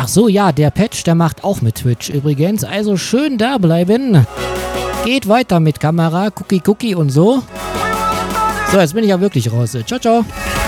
Ach so, ja, der Patch, der macht auch mit Twitch übrigens. Also schön da bleiben. Geht weiter mit Kamera, Cookie und so. So, jetzt bin ich ja wirklich raus. Ciao, ciao.